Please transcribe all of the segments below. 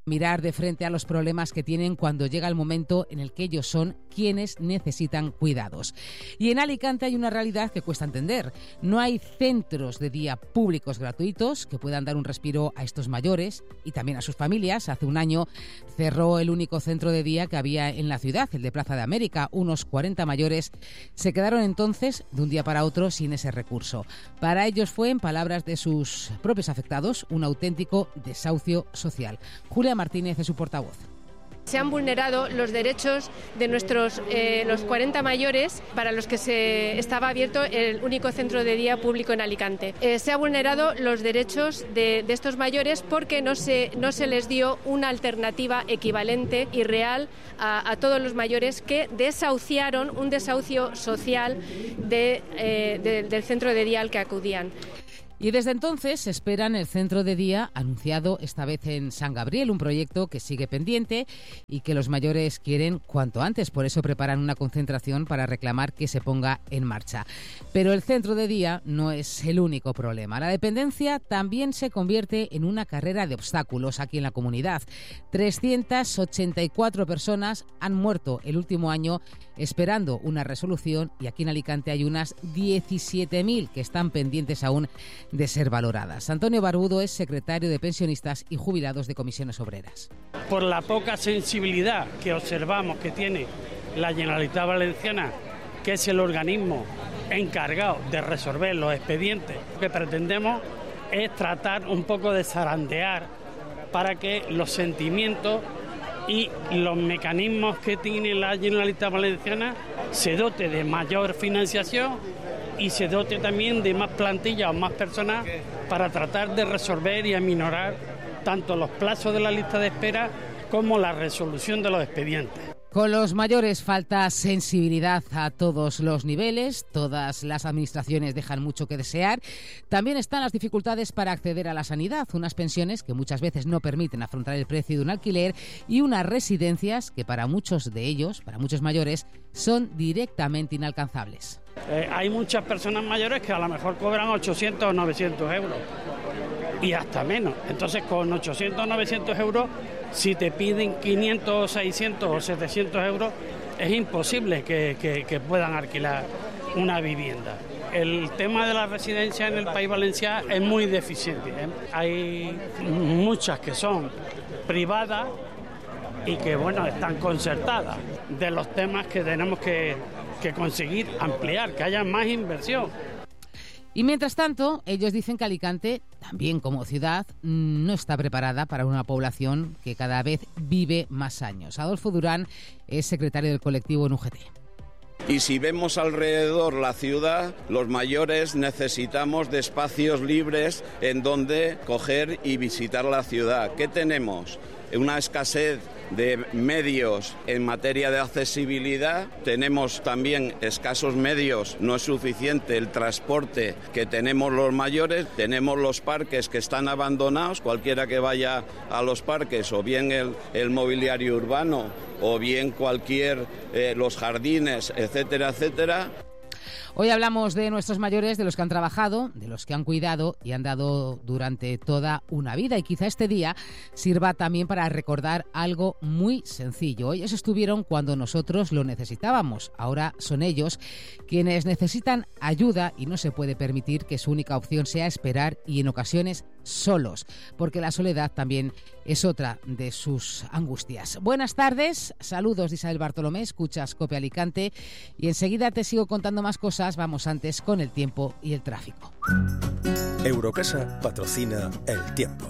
mirar de frente a los problemas que tienen cuando llega el momento en el que ellos son quienes necesitan cuidados. Y en Alicante hay una realidad que cuesta entender. No hay centros de día públicos gratuitos que puedan dar un respiro a estos mayores y también a sus familias. Hace un año cerró el único centro de día que había en la ciudad, el de Plaza de América. Unos 40 mayores se quedaron entonces de un día para otro sin ese recurso. Para ellos fue, en palabras de sus propios afectados, un auténtico desahucio social. Julia Martínez es su portavoz. Se han vulnerado los derechos de nuestros los 40 mayores para los que se estaba abierto el único centro de día público en Alicante. Se ha vulnerado los derechos de estos mayores porque no se les dio una alternativa equivalente y real a todos los mayores que desahuciaron un desahucio social del centro de día al que acudían. Y desde entonces esperan el centro de día anunciado esta vez en San Gabriel, un proyecto que sigue pendiente y que los mayores quieren cuanto antes. Por eso preparan una concentración para reclamar que se ponga en marcha. Pero el centro de día no es el único problema. La dependencia también se convierte en una carrera de obstáculos aquí en la comunidad. 384 personas han muerto el último año esperando una resolución y aquí en Alicante hay unas 17.000 que están pendientes aún de ser valoradas. Antonio Barbudo es secretario de Pensionistas y Jubilados de Comisiones Obreras. Por la poca sensibilidad que observamos que tiene la Generalitat Valenciana, que es el organismo encargado de resolver los expedientes, lo que pretendemos es tratar un poco de zarandear para que los sentimientos y los mecanismos que tiene la Generalitat Valenciana se dote de mayor financiación y se dote también de más plantilla o más personas para tratar de resolver y aminorar tanto los plazos de la lista de espera como la resolución de los expedientes. Con los mayores falta sensibilidad a todos los niveles, todas las administraciones dejan mucho que desear. También están las dificultades para acceder a la sanidad, unas pensiones que muchas veces no permiten afrontar el precio de un alquiler y unas residencias que para muchos de ellos, para muchos mayores, son directamente inalcanzables. Hay muchas personas mayores que a lo mejor cobran 800 o 900 euros y hasta menos. Entonces con 800 o 900 euros, si te piden 500 o 600 o 700 euros, es imposible que puedan alquilar una vivienda. El tema de la residencia en el País Valenciano es muy deficiente, ¿eh? Hay muchas que son privadas y que, bueno, están concertadas. De los temas que tenemos que conseguir ampliar, que haya más inversión. Y mientras tanto, ellos dicen que Alicante, también como ciudad, no está preparada para una población que cada vez vive más años. Adolfo Durán es secretario del colectivo en UGT. Y si vemos alrededor la ciudad, los mayores necesitamos de espacios libres en donde coger y visitar la ciudad. ¿Qué tenemos? Una escasez de medios en materia de accesibilidad, tenemos también escasos medios, no es suficiente el transporte que tenemos los mayores, tenemos los parques que están abandonados, cualquiera que vaya a los parques, o bien el mobiliario urbano, o bien los jardines, etcétera, etcétera. Hoy hablamos de nuestros mayores, de los que han trabajado, de los que han cuidado y han dado durante toda una vida. Y quizá este día sirva también para recordar algo muy sencillo. Ellos estuvieron cuando nosotros lo necesitábamos. Ahora son ellos quienes necesitan ayuda y no se puede permitir que su única opción sea esperar y en ocasiones solos, porque la soledad también es otra de sus angustias. Buenas tardes, saludos de Isabel Bartolomé, escuchas COPE Alicante y enseguida te sigo contando más cosas. Vamos antes con el tiempo y el tráfico. Eurocasa patrocina el tiempo.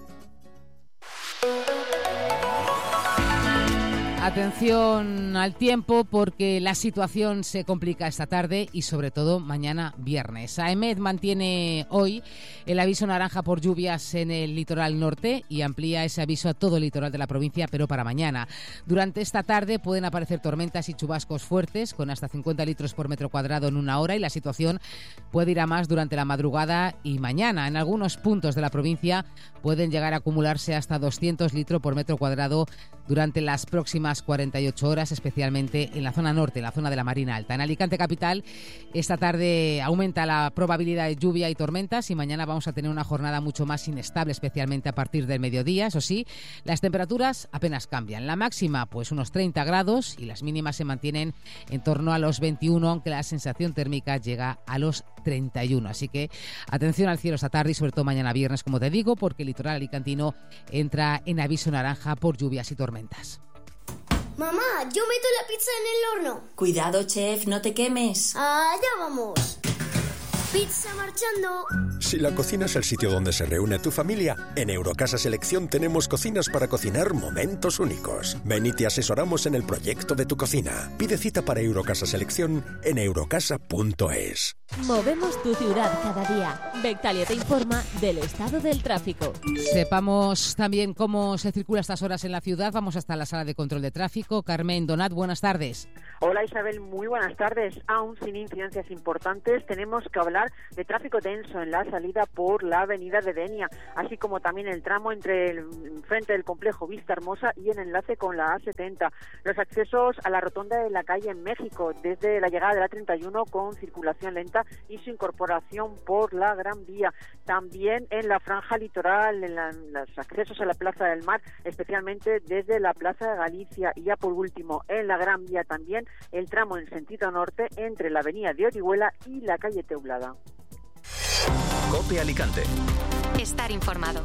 Atención al tiempo porque la situación se complica esta tarde y sobre todo mañana viernes. AEMET mantiene hoy el aviso naranja por lluvias en el litoral norte y amplía ese aviso a todo el litoral de la provincia, pero para mañana. Durante esta tarde pueden aparecer tormentas y chubascos fuertes con hasta 50 litros por metro cuadrado en una hora y la situación puede ir a más durante la madrugada y mañana. En algunos puntos de la provincia pueden llegar a acumularse hasta 200 litros por metro cuadrado durante las próximas próximas 48 horas, especialmente en la zona norte, en la zona de la Marina Alta. En Alicante capital, esta tarde aumenta la probabilidad de lluvia y tormentas y mañana vamos a tener una jornada mucho más inestable, especialmente a partir del mediodía. Eso sí, las temperaturas apenas cambian. La máxima, pues unos 30 grados y las mínimas se mantienen en torno a los 21, aunque la sensación térmica llega a los 31. Así que atención al cielo esta tarde y sobre todo mañana viernes, como te digo, porque el litoral alicantino entra en aviso naranja por lluvias y tormentas. Mamá, yo meto la pizza en el horno. Cuidado, chef, no te quemes. Allá vamos. Pizza marchando. Si la cocina es el sitio donde se reúne tu familia, en Eurocasa Selección tenemos cocinas para cocinar momentos únicos. Ven y te asesoramos en el proyecto de tu cocina. Pide cita para Eurocasa Selección en eurocasa.es. Movemos tu ciudad cada día. Bectalia te informa del estado del tráfico. Sepamos también cómo se circula a estas horas en la ciudad. Vamos hasta la sala de control de tráfico. Carmen Donat, buenas tardes. Hola Isabel, muy buenas tardes. Aún sin incidencias importantes, tenemos que hablar de tráfico denso en la salida por la avenida de Denia, así como también el tramo entre el frente del complejo Vista Hermosa y el enlace con la A70. Los accesos a la rotonda de la calle en México, desde la llegada de la 31 con circulación lenta y su incorporación por la Gran Vía. También en la franja litoral, en los accesos a la Plaza del Mar, especialmente desde la Plaza de Galicia. Y ya por último, en la Gran Vía también, el tramo en sentido norte entre la avenida de Orihuela y la calle Teulada. COPE Alicante. Estar informado.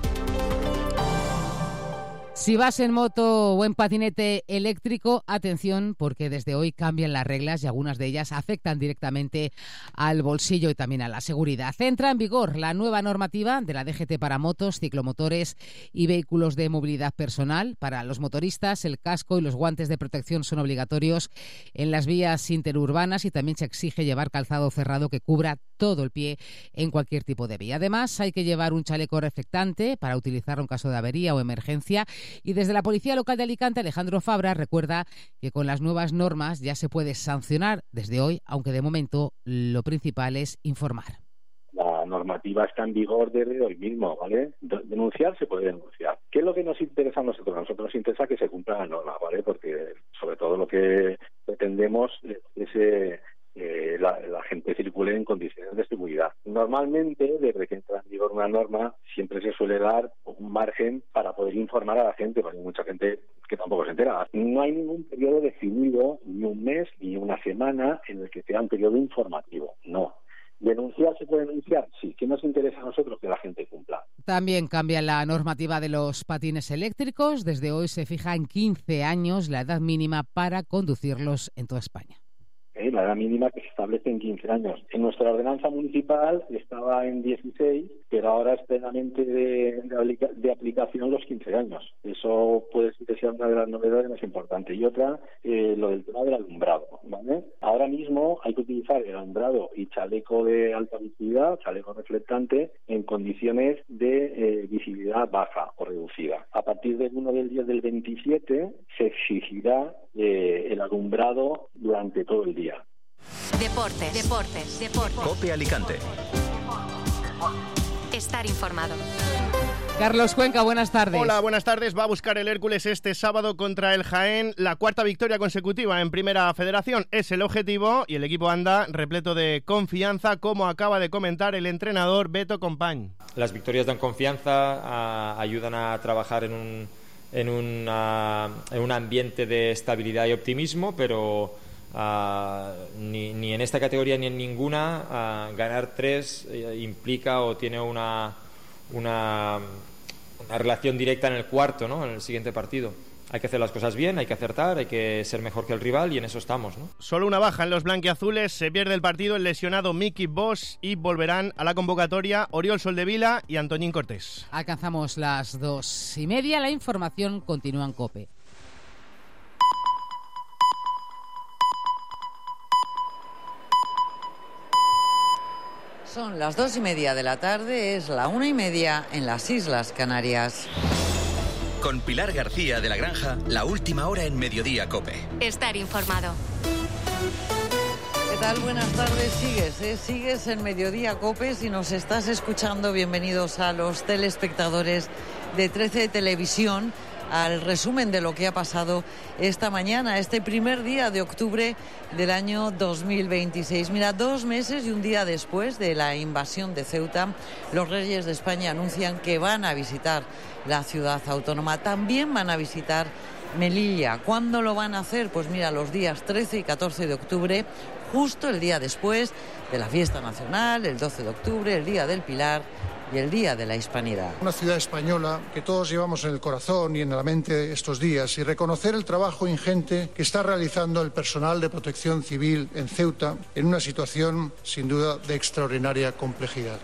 Si vas en moto o en patinete eléctrico, atención, porque desde hoy cambian las reglas y algunas de ellas afectan directamente al bolsillo y también a la seguridad. Entra en vigor la nueva normativa de la DGT para motos, ciclomotores y vehículos de movilidad personal. Para los motoristas, el casco y los guantes de protección son obligatorios en las vías interurbanas y también se exige llevar calzado cerrado que cubra todo el pie en cualquier tipo de vía. Además, hay que llevar un chaleco reflectante para utilizarlo en caso de avería o emergencia. Y desde la Policía Local de Alicante, Alejandro Fabra recuerda que con las nuevas normas ya se puede sancionar desde hoy, aunque de momento lo principal es informar. La normativa está en vigor desde hoy mismo, ¿vale? Denunciar se puede denunciar. ¿Qué es lo que nos interesa a nosotros? A nosotros nos interesa que se cumpla la norma, ¿vale? Porque sobre todo lo que pretendemos es la gente circule en condiciones de seguridad. Normalmente, desde que entra en vigor una norma, siempre se suele dar un margen para poder informar a la gente, porque hay mucha gente que tampoco se entera. No hay ningún periodo definido, ni un mes, ni una semana, en el que sea un periodo informativo. No. ¿Denunciar se puede denunciar? Sí. ¿Qué nos interesa a nosotros? Que la gente cumpla. También cambia la normativa de los patines eléctricos. Desde hoy se fija en 15 años la edad mínima para conducirlos en toda España. La edad mínima que se establece en 15 años. En nuestra ordenanza municipal estaba en 16, pero ahora es plenamente de aplicación los 15 años. Eso puede ser que sea una de las novedades más importantes. Y otra, lo del tema del alumbrado, ¿vale? Ahora mismo hay que utilizar el alumbrado y chaleco de alta visibilidad, chaleco reflectante, en condiciones de visibilidad baja o reducida. A partir del 1 del 10 del 27 se exigirá el alumbrado durante todo el día. Deportes. COPE Alicante. Estar informado. Carlos Cuenca, buenas tardes. Hola, buenas tardes. Va a buscar el Hércules este sábado contra el Jaén. La cuarta victoria consecutiva en Primera Federación es el objetivo y el equipo anda repleto de confianza, como acaba de comentar el entrenador Beto Compañ. Las victorias dan confianza, ayudan a trabajar en un ambiente de estabilidad y optimismo, pero ni en esta categoría ni en ninguna ganar 3 implica o tiene una relación directa en el cuarto, ¿no? En el siguiente partido. Hay que hacer las cosas bien, hay que acertar, hay que ser mejor que el rival y en eso estamos, ¿no? Solo una baja en los blanquiazules, se pierde el partido el lesionado Miki Bosch y volverán a la convocatoria Oriol Soldevila y Antoñín Cortés. Alcanzamos las 2:30, la información continúa en COPE. Son las 2:30 de la tarde, es la 1:30 en las Islas Canarias. Con Pilar García de la Granja, la última hora en Mediodía COPE. Estar informado. ¿Qué tal? Buenas tardes. Sigues en Mediodía COPE. Si nos estás escuchando, bienvenidos a los telespectadores de 13 Televisión. al resumen de lo que ha pasado esta mañana, este primer día de octubre del año 2026. Mira, 2 meses y un día después de la invasión de Ceuta, los Reyes de España anuncian que van a visitar la ciudad autónoma. También van a visitar Melilla. ¿Cuándo lo van a hacer? Pues mira, los días 13 y 14 de octubre, justo el día después de la fiesta nacional, el 12 de octubre, el Día del Pilar y el Día de la Hispanidad. Una ciudad española que todos llevamos en el corazón y en la mente estos días, y reconocer el trabajo ingente que está realizando el personal de protección civil en Ceuta en una situación sin duda de extraordinaria complejidad.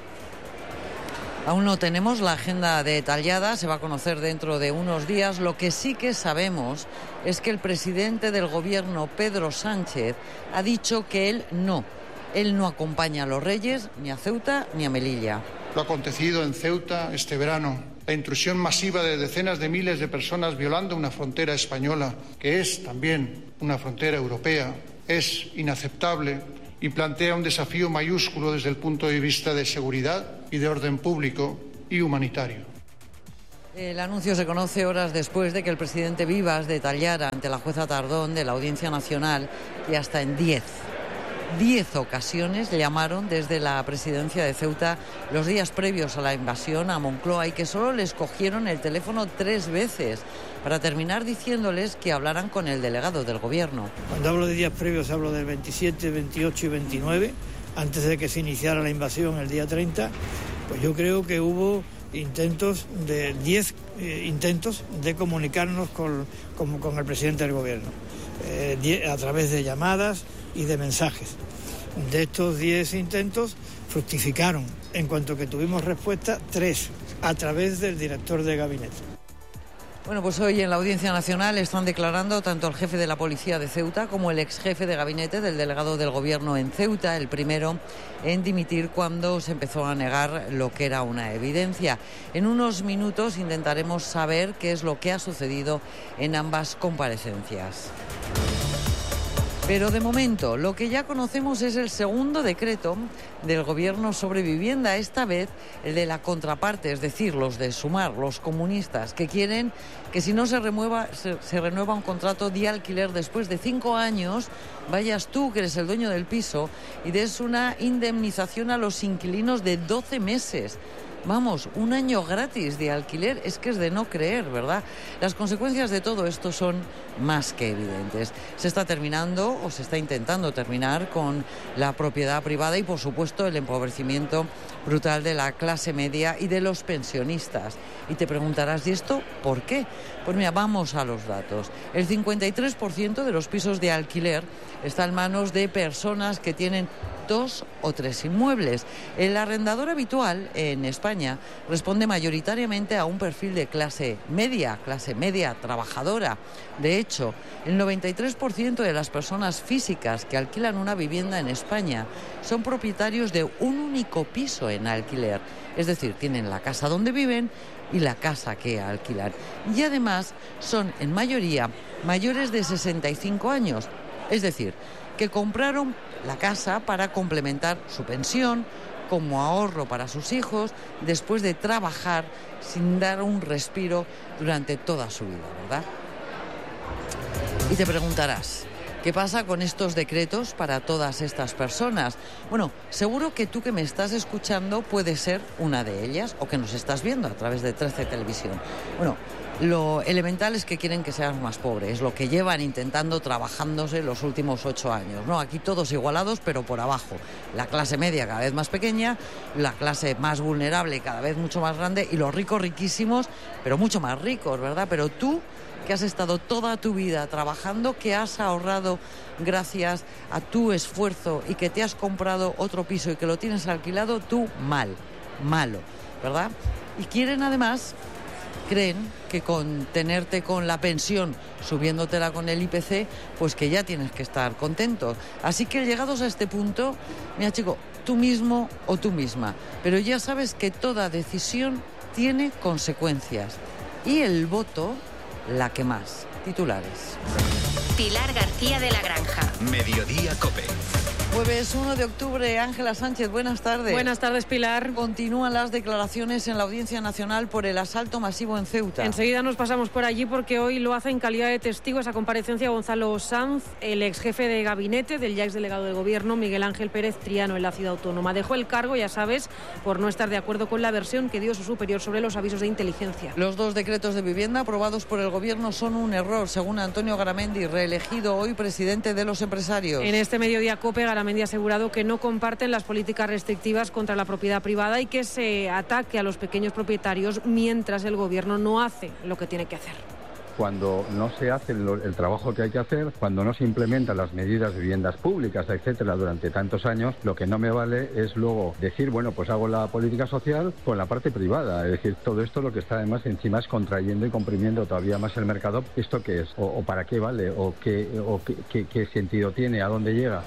Aún no tenemos la agenda detallada, se va a conocer dentro de unos días. Lo que sí que sabemos es que el presidente del gobierno, Pedro Sánchez, ha dicho que él no acompaña a los Reyes ni a Ceuta ni a Melilla. Lo acontecido en Ceuta este verano, la intrusión masiva de decenas de miles de personas violando una frontera española, que es también una frontera europea, es inaceptable y plantea un desafío mayúsculo desde el punto de vista de seguridad y de orden público y humanitario. El anuncio se conoce horas después de que el presidente Vivas detallara ante la jueza Tardón de la Audiencia Nacional que hasta en 10 ocasiones llamaron desde la presidencia de Ceuta los días previos a la invasión a Moncloa y que solo les cogieron el teléfono 3 veces para terminar diciéndoles que hablaran con el delegado del gobierno. Cuando hablo de días previos hablo del 27, 28 y 29, antes de que se iniciara la invasión el día 30, pues yo creo que hubo 10 intentos de comunicarnos con el presidente del gobierno, a través de llamadas y de mensajes. De estos 10 intentos fructificaron, en cuanto que tuvimos respuesta, 3 a través del director de gabinete. Bueno, pues hoy en la Audiencia Nacional están declarando tanto el jefe de la policía de Ceuta como el ex jefe de gabinete del delegado del gobierno en Ceuta, el primero en dimitir cuando se empezó a negar lo que era una evidencia. En unos minutos intentaremos saber qué es lo que ha sucedido en ambas comparecencias. Pero de momento, lo que ya conocemos es el segundo decreto del Gobierno sobre vivienda, esta vez el de la contraparte, es decir, los de Sumar, los comunistas, que quieren que si no se renueva un contrato de alquiler después de 5 años, vayas tú, que eres el dueño del piso, y des una indemnización a los inquilinos de 12 meses. Vamos, 1 año gratis de alquiler, es que es de no creer, ¿verdad? Las consecuencias de todo esto son más que evidentes. Se está terminando o se está intentando terminar con la propiedad privada y, por supuesto, el empobrecimiento brutal de la clase media y de los pensionistas. Y te preguntarás, ¿y esto por qué? Pues mira, vamos a los datos. El 53% de los pisos de alquiler está en manos de personas que tienen 2 o 3 inmuebles. El arrendador habitual en España responde mayoritariamente a un perfil de clase media trabajadora. De hecho, el 93% de las personas físicas que alquilan una vivienda en España son propietarios de un único piso en alquiler. Es decir, tienen la casa donde viven y la casa que alquilan. Y además son en mayoría mayores de 65 años. Es decir, que compraron la casa para complementar su pensión, como ahorro para sus hijos, después de trabajar sin dar un respiro durante toda su vida, ¿verdad? Y te preguntarás, ¿qué pasa con estos decretos para todas estas personas? Bueno, seguro que tú que me estás escuchando puedes ser una de ellas o que nos estás viendo a través de 13 Televisión. Bueno, lo elemental es que quieren que seas más pobre, es lo que llevan intentando trabajándose los últimos 8 años, ¿no? Aquí todos igualados, pero por abajo. La clase media cada vez más pequeña, la clase más vulnerable cada vez mucho más grande y los ricos riquísimos, pero mucho más ricos, ¿verdad? Pero tú, que has estado toda tu vida trabajando, que has ahorrado gracias a tu esfuerzo y que te has comprado otro piso y que lo tienes alquilado, tú malo, ¿verdad? Y quieren además, creen que con tenerte con la pensión, subiéndotela con el IPC, pues que ya tienes que estar contento. Así que llegados a este punto, mira chico, tú mismo o tú misma, pero ya sabes que toda decisión tiene consecuencias. Y el voto, la que más. Titulares. Pilar García de la Granja. Mediodía COPE. Jueves 1 de octubre, Ángela Sánchez, buenas tardes. Buenas tardes, Pilar. Continúan las declaraciones en la Audiencia Nacional por el asalto masivo en Ceuta. Enseguida nos pasamos por allí porque hoy lo hace en calidad de testigo esa comparecencia Gonzalo Sanz, el ex jefe de gabinete del ya ex delegado del Gobierno, Miguel Ángel Pérez Triano, en la Ciudad Autónoma. Dejó el cargo, ya sabes, por no estar de acuerdo con la versión que dio su superior sobre los avisos de inteligencia. Los 2 decretos de vivienda aprobados por el Gobierno son un error, según Antonio Garamendi, reelegido hoy presidente de los empresarios. En este mediodía COPE, Garamendi ha asegurado que no comparten las políticas restrictivas contra la propiedad privada y que se ataque a los pequeños propietarios mientras el Gobierno no hace lo que tiene que hacer. Cuando no se hace el trabajo que hay que hacer, cuando no se implementan las medidas de viviendas públicas, etcétera, durante tantos años, lo que no me vale es luego decir, bueno, pues hago la política social con la parte privada. Es decir, todo esto lo que está además encima es contrayendo y comprimiendo todavía más el mercado. ¿Esto qué es? ¿O para qué vale? ¿O qué sentido tiene? ¿A dónde llega?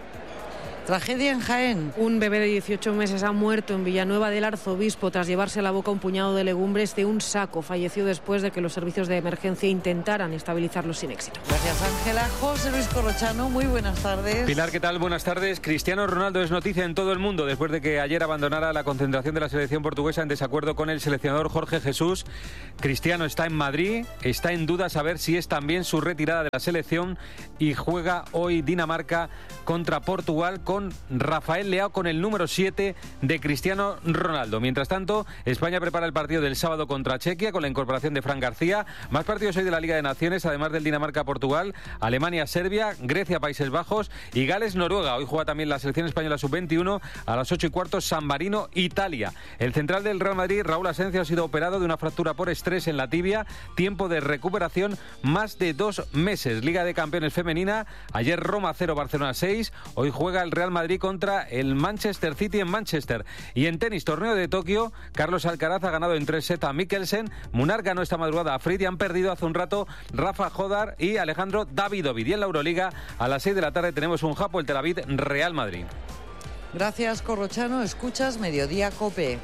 Tragedia en Jaén. Un bebé de 18 meses ha muerto en Villanueva del Arzobispo tras llevarse a la boca un puñado de legumbres de un saco. Falleció después de que los servicios de emergencia intentaran estabilizarlo sin éxito. Gracias, Ángela. José Luis Corrochano, muy buenas tardes. Pilar, ¿qué tal? Buenas tardes. Cristiano Ronaldo es noticia en todo el mundo después de que ayer abandonara la concentración de la selección portuguesa en desacuerdo con el seleccionador Jorge Jesús. Cristiano está en Madrid, está en duda saber si es también su retirada de la selección y juega hoy Dinamarca contra Portugal con Rafael Leao con el número 7 de Cristiano Ronaldo. Mientras tanto, España prepara el partido del sábado contra Chequia con la incorporación de Fran García. Más partidos hoy de la Liga de Naciones, además del Dinamarca-Portugal, Alemania-Serbia, Grecia-Países Bajos y Gales-Noruega. Hoy juega también la selección española sub-21 a las 8:15, San Marino-Italia. El central del Real Madrid, Raúl Asensio, ha sido operado de una fractura por estrés en la tibia. Tiempo de recuperación más de 2 meses. Liga de Campeones femenina. Ayer Roma 0, Barcelona 6. Hoy juega el Real Madrid contra el Manchester City en Manchester. Y en tenis, torneo de Tokio, Carlos Alcaraz ha ganado en 3 sets a Mikkelsen, Munar ganó esta madrugada a Fried y han perdido hace un rato Rafa Jodar y Alejandro Davidovich. Y en la Euroliga, a las 6 de la tarde tenemos un Hapoel Tel Aviv Real Madrid. Gracias, Corrochano. Escuchas Mediodía COPE.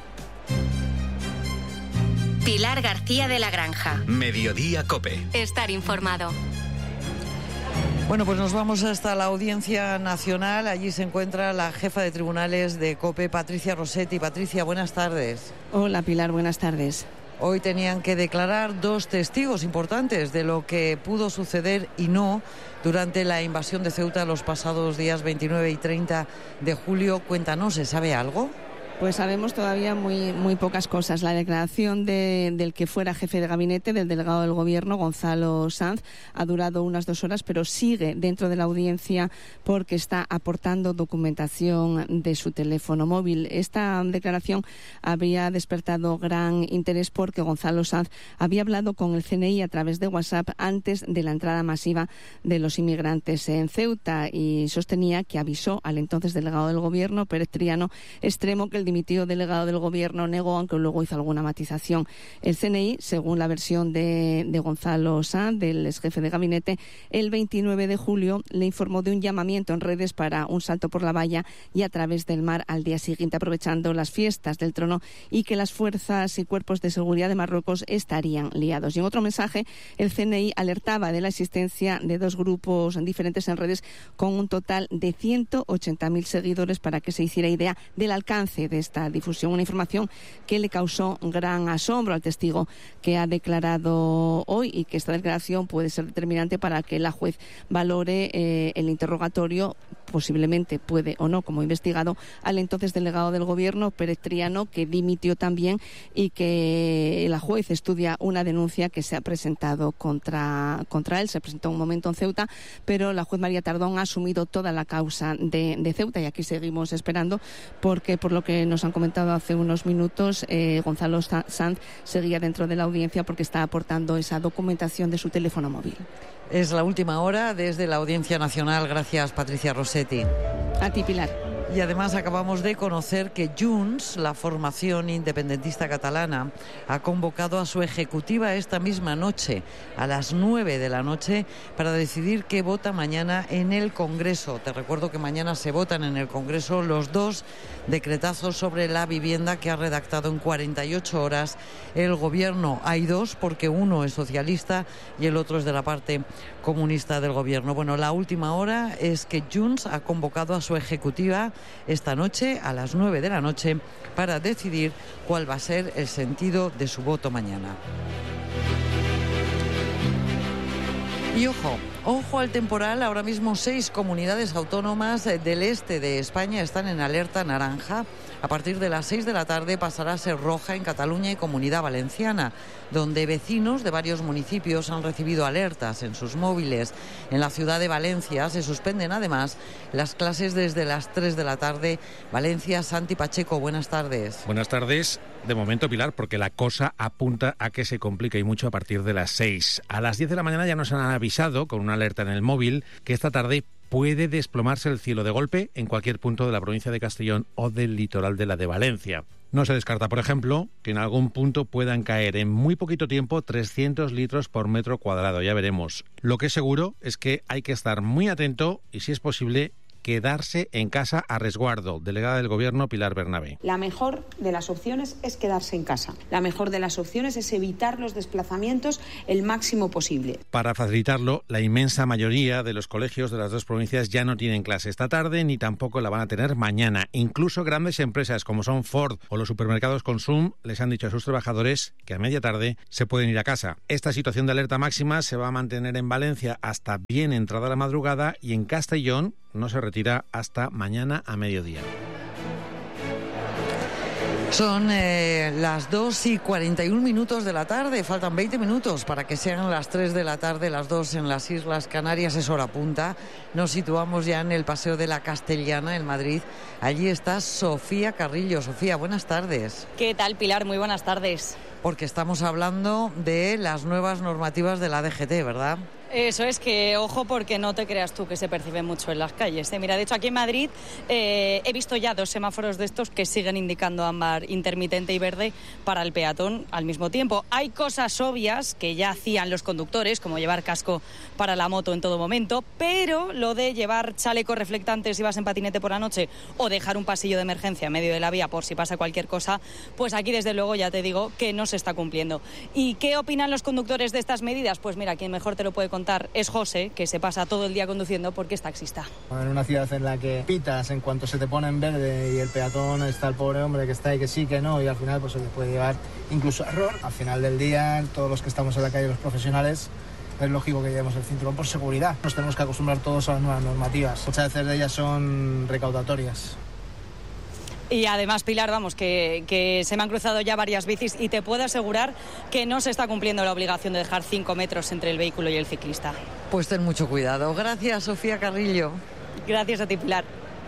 Pilar García de la Granja. Mediodía COPE. Estar informado. Bueno, pues nos vamos hasta la Audiencia Nacional. Allí se encuentra la jefa de tribunales de COPE, Patricia Rossetti. Patricia, buenas tardes. Hola, Pilar, buenas tardes. Hoy tenían que declarar 2 testigos importantes de lo que pudo suceder y no durante la invasión de Ceuta los pasados días 29 y 30 de julio. Cuéntanos, ¿se sabe algo? Pues sabemos todavía muy pocas cosas. La declaración del que fuera jefe de gabinete, del delegado del Gobierno, Gonzalo Sanz, ha durado unas 2 horas, pero sigue dentro de la audiencia porque está aportando documentación de su teléfono móvil. Esta declaración había despertado gran interés porque Gonzalo Sanz había hablado con el CNI a través de WhatsApp antes de la entrada masiva de los inmigrantes en Ceuta y sostenía que avisó al entonces delegado del Gobierno, Pérez Triano Extremo, que el dimitido delegado del Gobierno negó, aunque luego hizo alguna matización. El CNI, según la versión de Gonzalo Sanz, del ex jefe de gabinete, el 29 de julio le informó de un llamamiento en redes para un salto por la valla y a través del mar al día siguiente, aprovechando las fiestas del Trono, y que las fuerzas y cuerpos de seguridad de Marruecos estarían liados. Y en otro mensaje, el CNI alertaba de la existencia de 2 grupos diferentes en redes con un total de 180.000 seguidores para que se hiciera idea del alcance de esta difusión, una información que le causó gran asombro al testigo que ha declarado hoy y que esta declaración puede ser determinante para que la juez valore el interrogatorio, posiblemente puede o no, como investigado, al entonces delegado del Gobierno, Pérez Triano, que dimitió también y que la juez estudia una denuncia que se ha presentado contra él. Se presentó un momento en Ceuta, pero la juez María Tardón ha asumido toda la causa de Ceuta y aquí seguimos esperando porque, por lo que nos han comentado hace unos minutos, Gonzalo Sanz seguía dentro de la audiencia porque está aportando esa documentación de su teléfono móvil. Es la última hora desde la Audiencia Nacional. Gracias, Patricia Rossetti. A ti, Pilar. Y además acabamos de conocer que Junts, la formación independentista catalana, ha convocado a su ejecutiva esta misma noche, a las 9 de la noche, para decidir qué vota mañana en el Congreso. Te recuerdo que mañana se votan en el Congreso los 2 decretazos sobre la vivienda que ha redactado en 48 horas el Gobierno. Hay 2 porque uno es socialista y el otro es de la parte comunista del Gobierno. Bueno, la última hora es que Junts ha convocado a su ejecutiva esta noche a las 9 de la noche para decidir cuál va a ser el sentido de su voto mañana. Y ojo al temporal. Ahora mismo 6 comunidades autónomas del este de España están en alerta naranja. A partir de las 6 de la tarde pasará a ser roja en Cataluña y Comunidad Valenciana, donde vecinos de varios municipios han recibido alertas en sus móviles. En la ciudad de Valencia se suspenden además las clases desde las 3 de la tarde. Valencia, Santi Pacheco, buenas tardes. Buenas tardes. De momento, Pilar, porque la cosa apunta a que se complique y mucho a partir de las 6. A las 10 de la mañana ya nos han avisado, con una alerta en el móvil, que esta tarde puede desplomarse el cielo de golpe en cualquier punto de la provincia de Castellón o del litoral de la de Valencia. No se descarta, por ejemplo, que en algún punto puedan caer en muy poquito tiempo 300 litros por metro cuadrado. Ya veremos. Lo que es seguro es que hay que estar muy atento y, si es posible, quedarse en casa a resguardo. Delegada del Gobierno, Pilar Bernabé. La mejor de las opciones es quedarse en casa. La mejor de las opciones es evitar los desplazamientos el máximo posible. Para facilitarlo, la inmensa mayoría de los colegios de las 2 provincias ya no tienen clase esta tarde ni tampoco la van a tener mañana. Incluso grandes empresas como son Ford o los supermercados Consum les han dicho a sus trabajadores que a media tarde se pueden ir a casa. Esta situación de alerta máxima se va a mantener en Valencia hasta bien entrada la madrugada y en Castellón no se retira hasta mañana a mediodía. Son las 2:41 de la tarde, faltan 20 minutos para que sean las 3 de la tarde, las 2 en las Islas Canarias, es hora punta. Nos situamos ya en el Paseo de la Castellana, en Madrid. Allí está Sofía Carrillo. Sofía, buenas tardes. ¿Qué tal, Pilar? Muy buenas tardes. Porque estamos hablando de las nuevas normativas de la DGT, ¿verdad? Eso es, que ojo, porque no te creas tú que se percibe mucho en las calles. Mira, de hecho aquí en Madrid he visto ya 2 semáforos de estos que siguen indicando ámbar intermitente y verde para el peatón al mismo tiempo. Hay cosas obvias que ya hacían los conductores, como llevar casco para la moto en todo momento, pero lo de llevar chalecos reflectantes si vas en patinete por la noche o dejar un pasillo de emergencia en medio de la vía por si pasa cualquier cosa, pues aquí desde luego ya te digo que no se está cumpliendo. ¿Y qué opinan los conductores de estas medidas? Pues mira, quien mejor te lo puede contar es José, que se pasa todo el día conduciendo porque es taxista. En una ciudad en la que pitas en cuanto se te pone en verde y el peatón está el pobre hombre que está ahí que sí, que no, y al final pues se le puede llevar incluso a error. Al final del día, todos los que estamos en la calle, los profesionales, es lógico que llevemos el cinturón por seguridad. Nos tenemos que acostumbrar todos a las nuevas normativas. Muchas veces de ellas son recaudatorias. Y además, Pilar, vamos, que se me han cruzado ya varias bicis y te puedo asegurar que no se está cumpliendo la obligación de dejar 5 metros entre el vehículo y el ciclista. Pues ten mucho cuidado. Gracias, Sofía Carrillo. Gracias a ti, Pilar.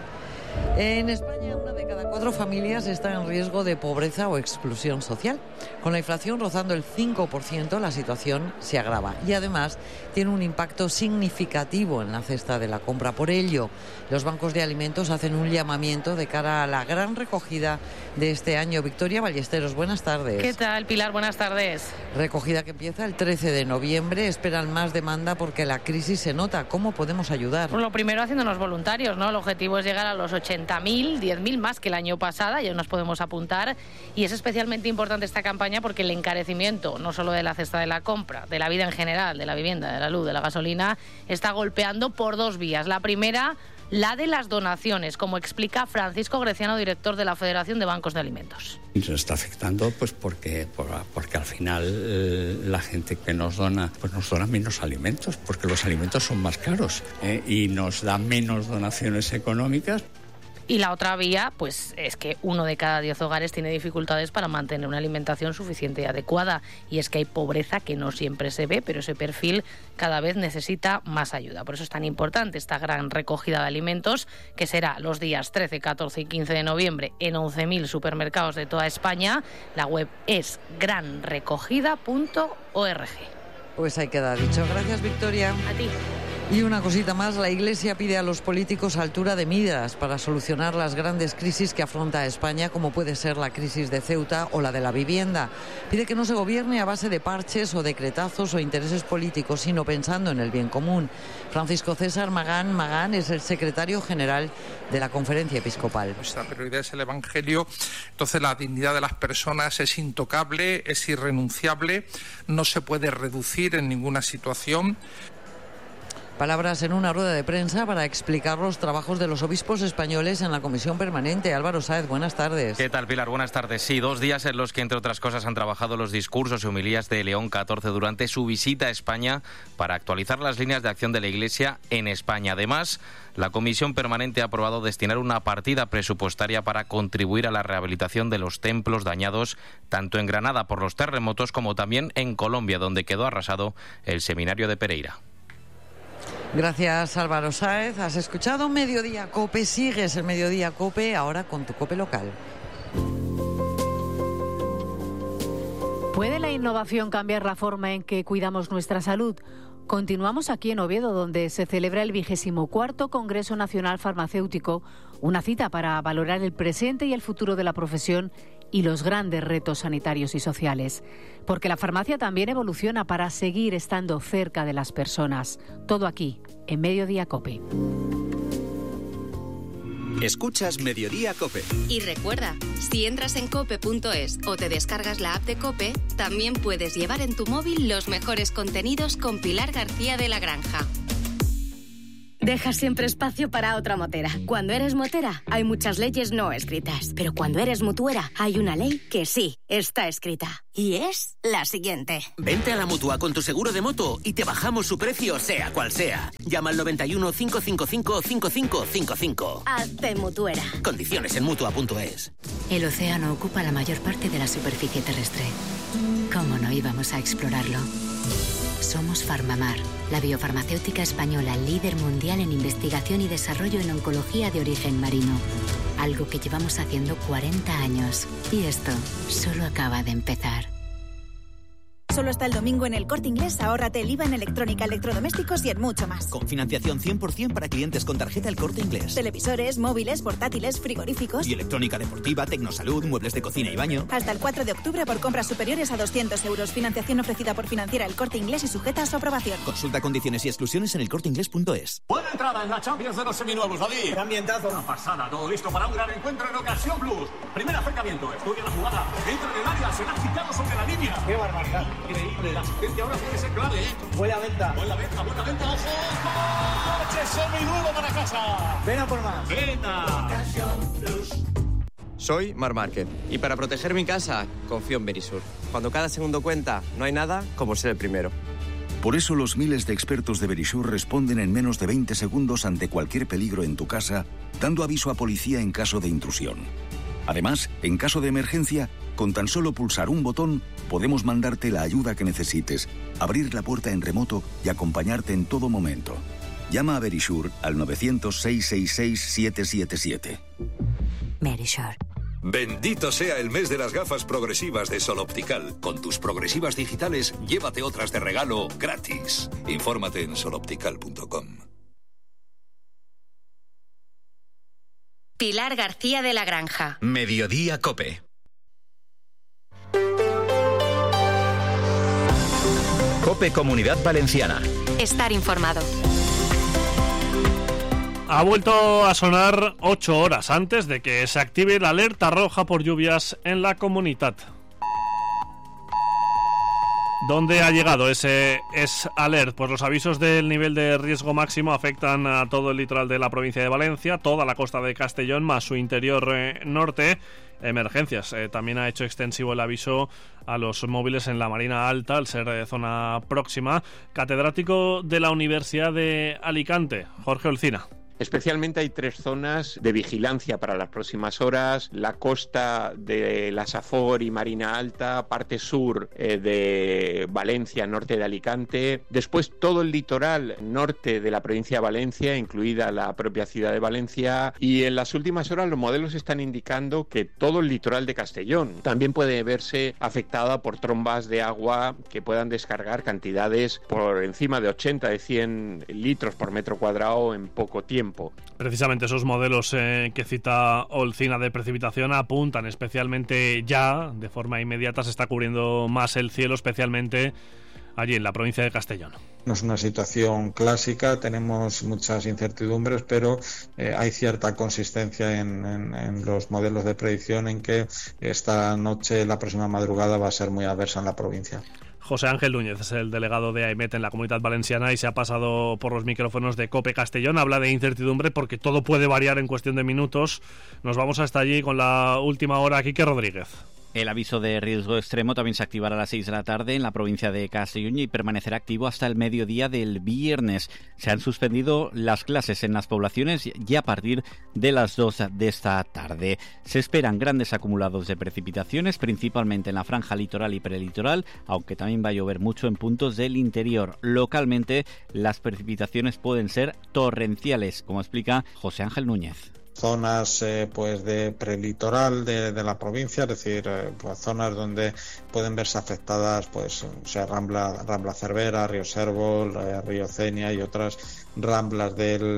En España, 1 de cada 4 familias está en riesgo de pobreza o exclusión social. Con la inflación rozando el 5%, la situación se agrava y además tiene un impacto significativo en la cesta de la compra. Por ello, los bancos de alimentos hacen un llamamiento de cara a la gran recogida de este año. Victoria Ballesteros, buenas tardes. ¿Qué tal, Pilar? Buenas tardes. Recogida que empieza el 13 de noviembre. Esperan más demanda porque la crisis se nota. ¿Cómo podemos ayudar? Pues lo primero, haciéndonos voluntarios, ¿no? El objetivo es llegar a los 80.000, 10.000 más que el año pasado, ya nos podemos apuntar. Y es especialmente importante esta campaña porque el encarecimiento, no solo de la cesta de la compra, de la vida en general, de la vivienda, de la luz, de la gasolina, está golpeando por 2 vías. La primera, la de las donaciones, como explica Francisco Greciano, director de la Federación de Bancos de Alimentos. Nos está afectando pues porque al final la gente que nos dona pues nos dona menos alimentos, porque los alimentos son más caros y nos da menos donaciones económicas. Y la otra vía, pues es que 1 de cada 10 hogares tiene dificultades para mantener una alimentación suficiente y adecuada. Y es que hay pobreza que no siempre se ve, pero ese perfil cada vez necesita más ayuda. Por eso es tan importante esta gran recogida de alimentos, que será los días 13, 14 y 15 de noviembre en 11.000 supermercados de toda España. La web es granrecogida.org. Pues ahí queda dicho. Gracias, Victoria. A ti. Y una cosita más, la Iglesia pide a los políticos altura de miras para solucionar las grandes crisis que afronta España, como puede ser la crisis de Ceuta o la de la vivienda. Pide que no se gobierne a base de parches o decretazos o intereses políticos, sino pensando en el bien común. Francisco César Magán es el secretario general de la Conferencia Episcopal. Nuestra prioridad es el Evangelio, entonces la dignidad de las personas es intocable, es irrenunciable, no se puede reducir en ninguna situación. Palabras en una rueda de prensa para explicar los trabajos de los obispos españoles en la Comisión Permanente. Álvaro Sáez, buenas tardes. ¿Qué tal, Pilar? Buenas tardes. Sí, 2 días en los que, entre otras cosas, han trabajado los discursos y homilías de León XIV durante su visita a España para actualizar las líneas de acción de la Iglesia en España. Además, la Comisión Permanente ha aprobado destinar una partida presupuestaria para contribuir a la rehabilitación de los templos dañados tanto en Granada por los terremotos como también en Colombia, donde quedó arrasado el seminario de Pereira. Gracias, Álvaro Sáez. Has escuchado Mediodía COPE, sigues el Mediodía COPE ahora con tu COPE local. ¿Puede la innovación cambiar la forma en que cuidamos nuestra salud? Continuamos aquí en Oviedo, donde se celebra el 24º Congreso Nacional Farmacéutico, una cita para valorar el presente y el futuro de la profesión y los grandes retos sanitarios y sociales. Porque la farmacia también evoluciona para seguir estando cerca de las personas. Todo aquí, en Mediodía COPE. Escuchas Mediodía COPE. Y recuerda, si entras en cope.es o te descargas la app de COPE, también puedes llevar en tu móvil los mejores contenidos con Pilar García de la Granja. Deja siempre espacio para otra motera. Cuando eres motera, hay muchas leyes no escritas. Pero cuando eres mutuera, hay una ley que sí está escrita. Y es la siguiente. Vente a la Mutua con tu seguro de moto y te bajamos su precio, sea cual sea. Llama al 91 555 5555. Hazte mutuera. Condiciones en Mutua.es. El océano ocupa la mayor parte de la superficie terrestre. ¿Cómo no íbamos a explorarlo? Somos Farmamar, la biofarmacéutica española líder mundial en investigación y desarrollo en oncología de origen marino. Algo que llevamos haciendo 40 años. Y esto solo acaba de empezar. Solo hasta el domingo en El Corte Inglés, ahórrate el IVA en electrónica, electrodomésticos y en mucho más. Con financiación 100% para clientes con tarjeta El Corte Inglés. Televisores, móviles, portátiles, frigoríficos. Y electrónica deportiva, tecnosalud, muebles de cocina y baño. Hasta el 4 de octubre por compras superiores a 200 euros. Financiación ofrecida por Financiera El Corte Inglés y sujeta a su aprobación. Consulta condiciones y exclusiones en elcorteinglés.es. Buena entrada en la Champions de los seminuevos, David. ¡Qué ambientazo! Una pasada, todo listo para un gran encuentro en Ocasión Plus. Primer acercamiento, estudia la jugada. Entra en el área, será quitado sobre la línea. ¡Qué barbaridad! Increíble, la asistencia ahora tiene que ser clave, ¿eh? Buena venta. Buena venta, ojo. ¡Coche seminuevo para casa! Ven a por más. ¡Venga! Soy Marc Márquez y para proteger mi casa confío en Verisur. Cuando cada segundo cuenta, no hay nada como ser el primero. Por eso los miles de expertos de Verisur responden en menos de 20 segundos ante cualquier peligro en tu casa, dando aviso a policía en caso de intrusión. Además, en caso de emergencia, con tan solo pulsar un botón, podemos mandarte la ayuda que necesites, abrir la puerta en remoto y acompañarte en todo momento. Llama a Verisur al 900-666-777. Verisur. Bendito sea el mes de las gafas progresivas de Sol Optical. Con tus progresivas digitales, llévate otras de regalo gratis. Infórmate en soloptical.com. Pilar García de la Granja. Mediodía COPE. COPE Comunidad Valenciana. Estar informado. Ha vuelto a sonar 8 horas antes de que se active la alerta roja por lluvias en la comunidad. ¿Dónde ha llegado ese alert? Pues los avisos del nivel de riesgo máximo afectan a todo el litoral de la provincia de Valencia, toda la costa de Castellón más su interior norte. Emergencias. También ha hecho extensivo el aviso a los móviles en la Marina Alta, al ser zona próxima. Catedrático de la Universidad de Alicante, Jorge Olcina. Especialmente hay 3 zonas de vigilancia para las próximas horas: la costa de la Safor y Marina Alta, parte sur de Valencia, norte de Alicante, después todo el litoral norte de la provincia de Valencia, incluida la propia ciudad de Valencia, y en las últimas horas los modelos están indicando que todo el litoral de Castellón también puede verse afectada por trombas de agua que puedan descargar cantidades por encima de 80, de 100 litros por metro cuadrado en poco tiempo. Precisamente esos modelos que cita Olcina de precipitación apuntan especialmente ya, de forma inmediata, se está cubriendo más el cielo, especialmente allí en la provincia de Castellón. No es una situación clásica, tenemos muchas incertidumbres, pero hay cierta consistencia en los modelos de predicción en que esta noche, la próxima madrugada, va a ser muy adversa en la provincia. José Ángel Núñez es el delegado de AEMET en la Comunidad Valenciana y se ha pasado por los micrófonos de COPE Castellón. Habla de incertidumbre porque todo puede variar en cuestión de minutos. Nos vamos hasta allí con la última hora. Quique Rodríguez. El aviso de riesgo extremo también se activará a las 6 de la tarde en la provincia de Castellón y permanecerá activo hasta el mediodía del viernes. Se han suspendido las clases en las poblaciones y a partir de las 2 de esta tarde. Se esperan grandes acumulados de precipitaciones, principalmente en la franja litoral y prelitoral, aunque también va a llover mucho en puntos del interior. Localmente, las precipitaciones pueden ser torrenciales, como explica José Ángel Núñez. Zonas pues de prelitoral de la provincia, es decir, pues zonas donde pueden verse afectadas, pues o sea, Rambla Cervera, Río Sérvol, Río Cenia y otras ramblas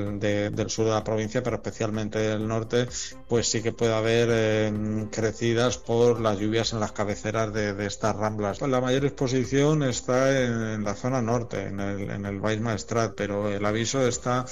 del sur de la provincia, pero especialmente del norte, pues sí que puede haber crecidas por las lluvias en las cabeceras de estas ramblas. La mayor exposición está en la zona norte, en el Baix Maestrat, pero el aviso está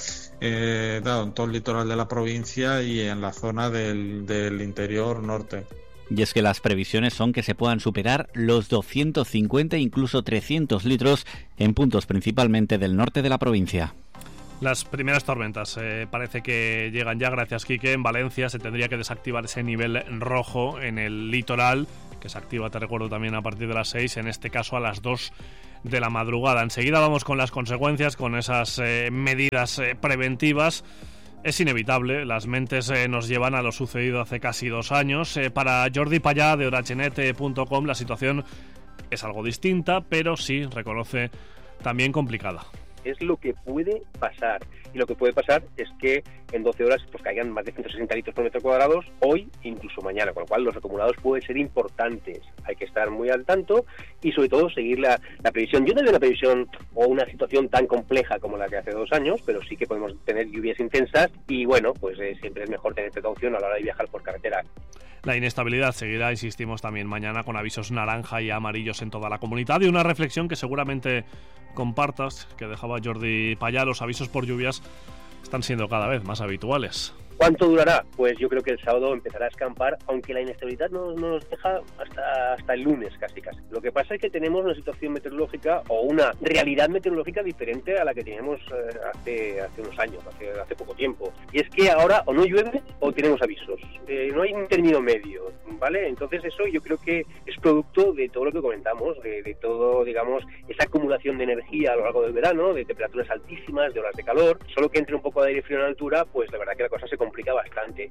dado en todo el litoral de la provincia y en la zona del interior norte. Y es que las previsiones son que se puedan superar los 250 e incluso 300 litros en puntos principalmente del norte de la provincia. Las primeras tormentas parece que llegan ya, gracias Quique. En Valencia se tendría que desactivar ese nivel rojo en el litoral, que se activa, te recuerdo, también a partir de las 6, en este caso a las 2 de la madrugada. Enseguida vamos con las consecuencias, con esas medidas preventivas. Es inevitable, las mentes nos llevan a lo sucedido hace casi 2 años. Para Jordi Payá de Orachenet.com la situación es algo distinta, pero sí, reconoce, también complicada. Es lo que puede pasar, y lo que puede pasar es que en 12 horas pues caigan más de 160 litros por metro cuadrado hoy, incluso mañana, con lo cual los acumulados pueden ser importantes. Hay que estar muy al tanto y sobre todo seguir la previsión. Yo no veo una previsión o una situación tan compleja como la que hace 2 años, pero sí que podemos tener lluvias intensas y bueno, pues siempre es mejor tener precaución a la hora de viajar por carretera. La inestabilidad seguirá, insistimos, también mañana con avisos naranja y amarillos en toda la comunidad, y una reflexión que seguramente compartas, que dejaba Jordi Payá: los avisos por lluvias están siendo cada vez más habituales. ¿Cuánto durará? Pues yo creo que el sábado empezará a escampar, aunque la inestabilidad no nos deja hasta el lunes casi. Lo que pasa es que tenemos una situación meteorológica o una realidad meteorológica diferente a la que teníamos hace unos años, hace poco tiempo. Y es que ahora o no llueve o tenemos avisos. No hay un término medio, ¿vale? Entonces eso yo creo que es producto de todo lo que comentamos, de todo, digamos, esa acumulación de energía a lo largo del verano, de temperaturas altísimas, de olas de calor. Solo que entre un poco de aire frío en altura, pues la verdad que la cosa se complica bastante.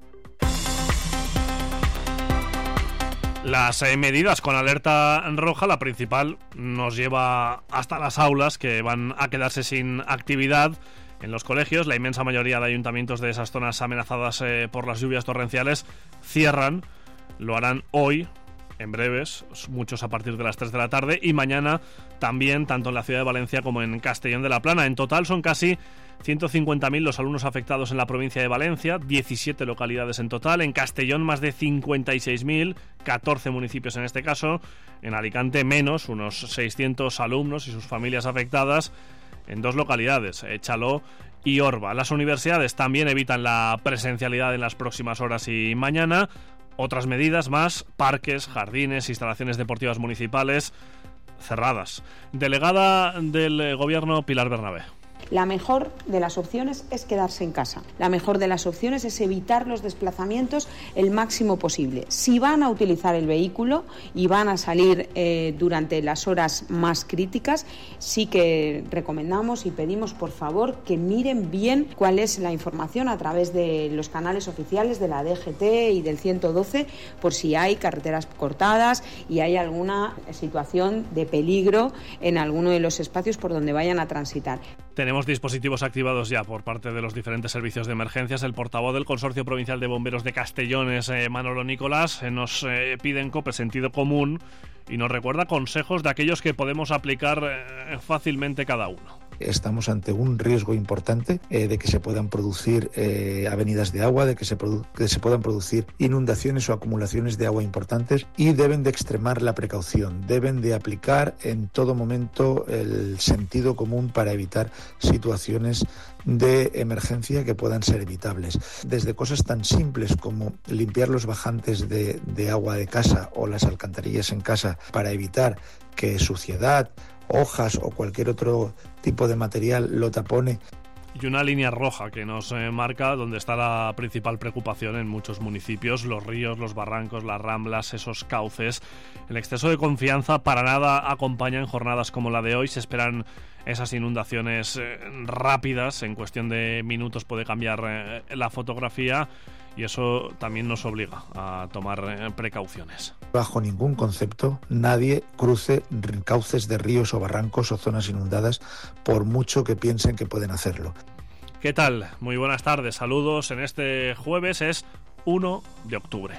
Las medidas con alerta roja, la principal, nos lleva hasta las aulas, que van a quedarse sin actividad. En los colegios, la inmensa mayoría de ayuntamientos de esas zonas amenazadas por las lluvias torrenciales cierran. Lo harán hoy, en breves, muchos a partir de las 3 de la tarde, y mañana también, tanto en la ciudad de Valencia como en Castellón de la Plana. En total son casi 150.000 los alumnos afectados en la provincia de Valencia, 17 localidades en total. En Castellón más de 56.000, 14 municipios en este caso. En Alicante menos, unos 600 alumnos y sus familias afectadas en 2 localidades, Chaló y Orba. Las universidades también evitan la presencialidad en las próximas horas y mañana. Otras medidas más: parques, jardines, instalaciones deportivas municipales cerradas. Delegada del Gobierno, Pilar Bernabé. La mejor de las opciones es quedarse en casa. La mejor de las opciones es evitar los desplazamientos el máximo posible. Si van a utilizar el vehículo y van a salir durante las horas más críticas, sí que recomendamos y pedimos, por favor, que miren bien cuál es la información a través de los canales oficiales de la DGT y del 112, por si hay carreteras cortadas y hay alguna situación de peligro en alguno de los espacios por donde vayan a transitar. Tenemos dispositivos activados ya por parte de los diferentes servicios de emergencias. El portavoz del Consorcio Provincial de Bomberos de Castellón es Manolo Nicolás. Nos pide en COPE sentido común y nos recuerda consejos de aquellos que podemos aplicar fácilmente cada uno. Estamos ante un riesgo importante de que se puedan producir avenidas de agua, de que se puedan producir inundaciones o acumulaciones de agua importantes, y deben de extremar la precaución, deben de aplicar en todo momento el sentido común para evitar situaciones de emergencia que puedan ser evitables. Desde cosas tan simples como limpiar los bajantes de agua de casa o las alcantarillas en casa para evitar que suciedad, hojas o cualquier otro tipo de material lo tapone. Y una línea roja que nos marca donde está la principal preocupación en muchos municipios: los ríos, los barrancos, las ramblas, esos cauces. El exceso de confianza para nada acompaña en jornadas como la de hoy. Se esperan esas inundaciones rápidas, en cuestión de minutos puede cambiar la fotografía, y eso también nos obliga a tomar precauciones. Bajo ningún concepto nadie cruce cauces de ríos o barrancos o zonas inundadas, por mucho que piensen que pueden hacerlo. ¿Qué tal? Muy buenas tardes, saludos. En este jueves es 1 de octubre.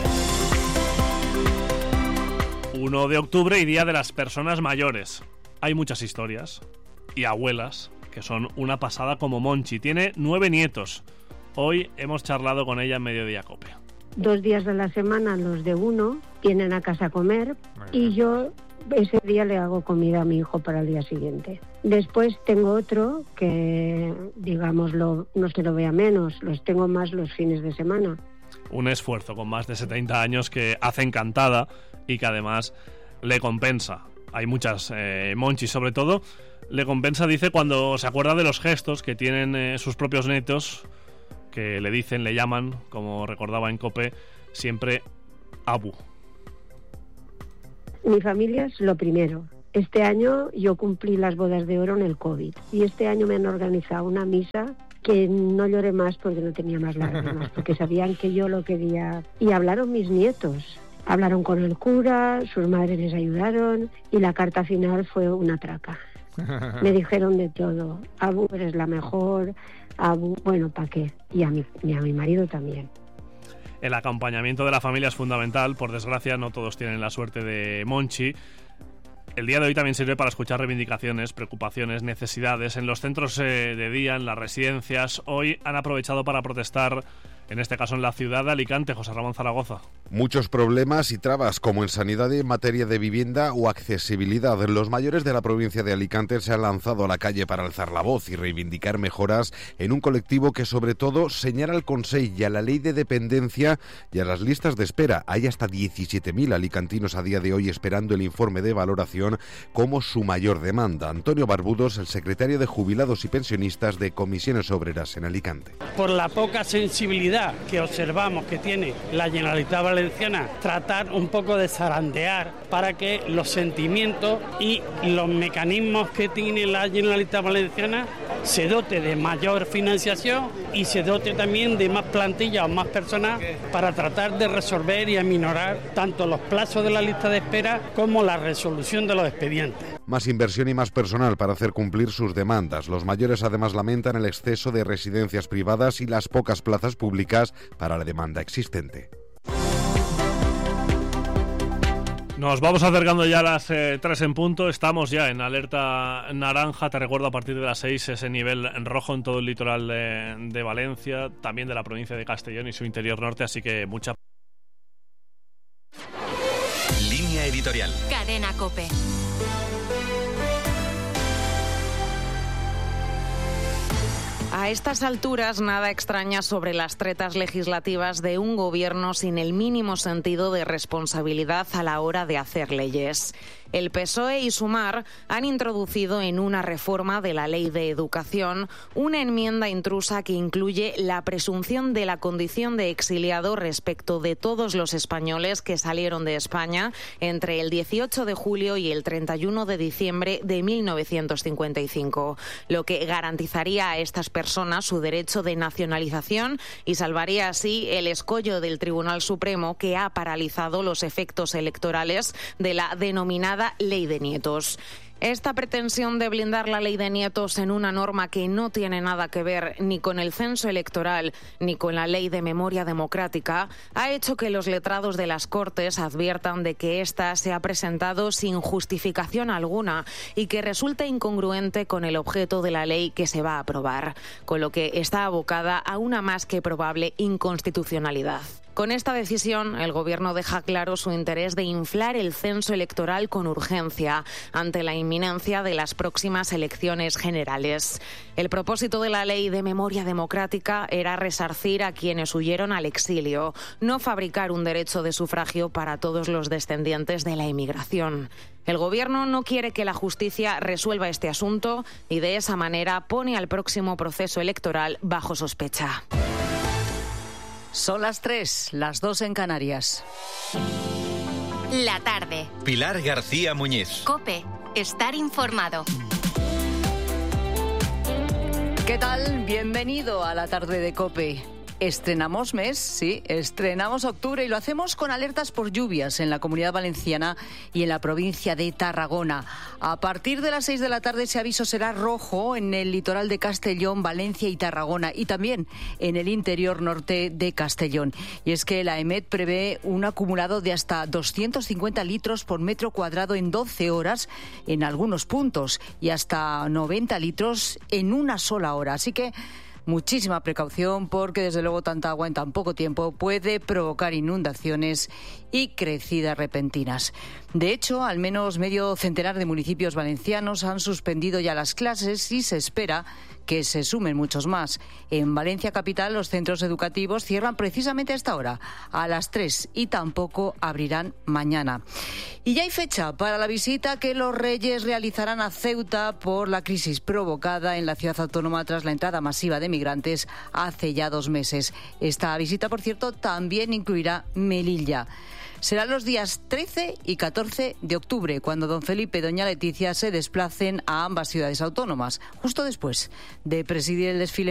1 de octubre y Día de las Personas Mayores. Hay muchas historias y abuelas que son una pasada, como Monchi. Tiene 9 nietos. Hoy hemos charlado con ella en Mediodía Cope. 2 días de la semana los de uno vienen a casa a comer y yo ese día le hago comida a mi hijo para el día siguiente. Después tengo otro que, digámoslo, no es que lo vea menos, los tengo más los fines de semana. Un esfuerzo con más de 70 años que hace encantada y que además le compensa. Hay muchas, Monchi sobre todo, le compensa, dice, cuando se acuerda de los gestos que tienen sus propios nietos, que le dicen, le llaman, como recordaba en COPE, siempre Abu. Mi familia es lo primero. Este año yo cumplí las bodas de oro en el COVID y este año me han organizado una misa que no lloré más porque no tenía más lágrimas, porque sabían que yo lo quería. Y hablaron mis nietos. Hablaron con el cura, sus madres les ayudaron y la carta final fue una traca. Me dijeron de todo. Abu, eres la mejor. Abu, bueno, ¿para qué? Y a mi marido también. El acompañamiento de la familia es fundamental. Por desgracia, no todos tienen la suerte de Monchi. El día de hoy también sirve para escuchar reivindicaciones, preocupaciones, necesidades. En los centros de día, en las residencias, hoy han aprovechado para protestar, en este caso en la ciudad de Alicante. José Ramón Zaragoza. Muchos problemas y trabas, como en sanidad y en materia de vivienda o accesibilidad. Los mayores de la provincia de Alicante se han lanzado a la calle para alzar la voz y reivindicar mejoras en un colectivo que sobre todo señala al Consell y a la ley de dependencia y a las listas de espera. Hay hasta 17.000 alicantinos a día de hoy esperando el informe de valoración como su mayor demanda. Antonio Barbudos, el secretario de Jubilados y Pensionistas de Comisiones Obreras en Alicante. Por la poca sensibilidad que observamos que tiene la Generalitat Valenciana, tratar un poco de zarandear para que los sentimientos y los mecanismos que tiene la Generalitat Valenciana se dote de mayor financiación y se dote también de más plantilla o más personas para tratar de resolver y aminorar tanto los plazos de la lista de espera como la resolución de los expedientes. Más inversión y más personal para hacer cumplir sus demandas. Los mayores además lamentan el exceso de residencias privadas y las pocas plazas públicas para la demanda existente. Nos vamos acercando ya a las 3 en punto. Estamos ya en alerta naranja. Te recuerdo, a partir de las 6 ese nivel en rojo en todo el litoral de Valencia, también de la provincia de Castellón y su interior norte, así que mucha... Línea editorial. Cadena COPE. A estas alturas, nada extraña sobre las tretas legislativas de un gobierno sin el mínimo sentido de responsabilidad a la hora de hacer leyes. El PSOE y Sumar han introducido en una reforma de la Ley de Educación una enmienda intrusa que incluye la presunción de la condición de exiliado respecto de todos los españoles que salieron de España entre el 18 de julio y el 31 de diciembre de 1955, lo que garantizaría a estas personas su derecho de nacionalización y salvaría así el escollo del Tribunal Supremo, que ha paralizado los efectos electorales de la denominada Ley de Nietos. Esta pretensión de blindar la Ley de Nietos en una norma que no tiene nada que ver ni con el censo electoral ni con la Ley de Memoria Democrática ha hecho que los letrados de las Cortes adviertan de que ésta se ha presentado sin justificación alguna y que resulta incongruente con el objeto de la ley que se va a aprobar, con lo que está abocada a una más que probable inconstitucionalidad. Con esta decisión, el Gobierno deja claro su interés de inflar el censo electoral con urgencia ante la inminencia de las próximas elecciones generales. El propósito de la Ley de Memoria Democrática era resarcir a quienes huyeron al exilio, no fabricar un derecho de sufragio para todos los descendientes de la emigración. El Gobierno no quiere que la justicia resuelva este asunto y de esa manera pone al próximo proceso electoral bajo sospecha. Son las 3, las 2 en Canarias. La tarde. Pilar García Muñiz. COPE. Estar informado. ¿Qué tal? Bienvenido a la tarde de COPE. Estrenamos mes, sí, estrenamos octubre y lo hacemos con alertas por lluvias en la Comunidad Valenciana y en la provincia de Tarragona. A partir de las 6 de la tarde ese aviso será rojo en el litoral de Castellón, Valencia y Tarragona y también en el interior norte de Castellón. Y es que la EMET prevé un acumulado de hasta 250 litros por metro cuadrado en 12 horas en algunos puntos y hasta 90 litros en una sola hora. Así que muchísima precaución porque, desde luego, tanta agua en tan poco tiempo puede provocar inundaciones y crecidas repentinas. De hecho, al menos medio centenar de municipios valencianos han suspendido ya las clases y se espera que se sumen muchos más. En Valencia capital, los centros educativos cierran precisamente a esta hora, a las 3, y tampoco abrirán mañana. Y ya hay fecha para la visita que los Reyes realizarán a Ceuta por la crisis provocada en la ciudad autónoma tras la entrada masiva de migrantes hace ya 2 meses. Esta visita, por cierto, también incluirá Melilla. Serán los días 13 y 14 de octubre, cuando don Felipe y doña Leticia se desplacen a ambas ciudades autónomas, justo después de presidir el desfile